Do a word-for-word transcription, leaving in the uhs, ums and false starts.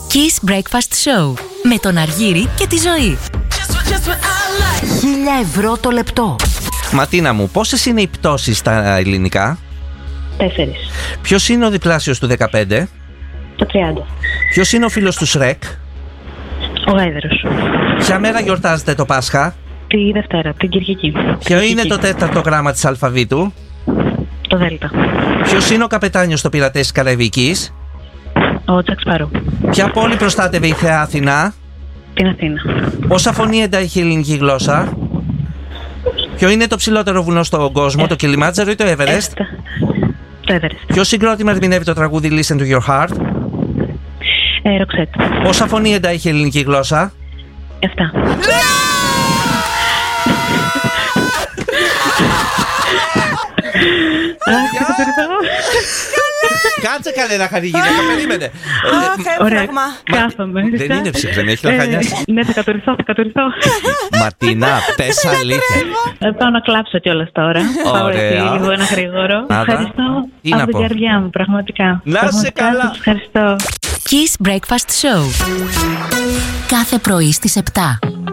Kiss Breakfast Show με τον Αργύρη και τη Ζωή. Χίλια ευρώ το λεπτό. Ματίνα μου, πόσες είναι οι πτώσεις στα ελληνικά? Τέσσερις. Ποιος είναι ο διπλάσιος του δεκαπέντε? Το τριάντα. Ποιος είναι ο φίλος του Σρεκ? Ο Γάιδερος. Ποια μέρα γιορτάζεται το Πάσχα? Τη Δευτέρα, την Κυριακή. Ποιο είναι το τέταρτο γράμμα της αλφαβήτου? Το Δέλτα. Ποιος είναι ο καπετάνιος στο πειρατές της Καραϊβικής? Ο Τζακ Σπάρο. Ποια πόλη προστάτευε η Θεά Αθηνά? Την Αθήνα. Πόσα φωνήεντα έχει η ελληνική γλώσσα? Ποιο είναι το ψηλότερο βουνό στον κόσμο, ε, το Κιλιμάντζαρο ή το Everest? Ε, το Everest. Ποιο συγκρότημα ερμηνεύει το τραγούδι Listen to Your Heart? Ε, Ροξέτ. Πόσα φωνήεντα έχει η ελληνική γλώσσα? Εφτά. Κάτσε καλέ να χαρεί γυναίκα, περίμενε. Ωραία, κάθομαι. Δεν είναι ψυχρή, έχει λαχανιάσει. Ναι, θα κατοριστώ, θα κατοριστώ. Ματίνα, πες αλήθεια. Πάω να κλάψω κιόλας τώρα. Πάω έτσι λίγο ένα γρήγορο. Ευχαριστώ από την καρδιά μου, πραγματικά. Να σε καλά. Ευχαριστώ. Kiss Breakfast Show. Κάθε πρωί στις επτά.